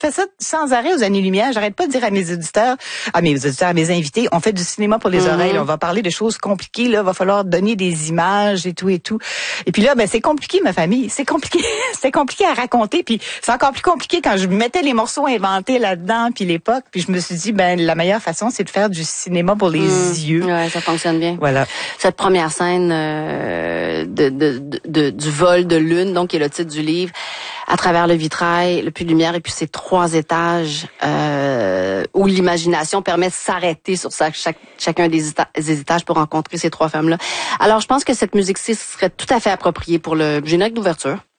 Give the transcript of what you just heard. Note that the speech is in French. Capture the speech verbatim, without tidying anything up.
fais ça sans arrêt aux années-lumière. J'arrête pas de dire à mes auditeurs, à mes auditeurs, à mes invités, on fait du cinéma pour les mm-hmm. oreilles. On va parler de choses compliquées. Là, va falloir donner des images et tout et tout. Et puis là, ben c'est compliqué, ma famille. C'est compliqué. C'est compliqué à raconter. Puis c'est encore plus compliqué quand je mettais les morceaux inventés là-dedans, puis l'époque. Puis je me suis dit, ben la meilleure façon, c'est de faire du cinéma pour les mm. yeux. Ouais, ça fonctionne bien. Voilà. Cette première scène euh, de, de, de, de du vol de lune, donc qui est le titre du livre, à travers le vitrail, le puits de lumière, et puis ces trois étages euh, où l'imagination permet de s'arrêter sur chaque, chaque, chacun des, éta- des étages pour rencontrer ces trois femmes-là. Alors, je pense que cette musique-ci serait tout à fait appropriée pour le générique d'ouverture.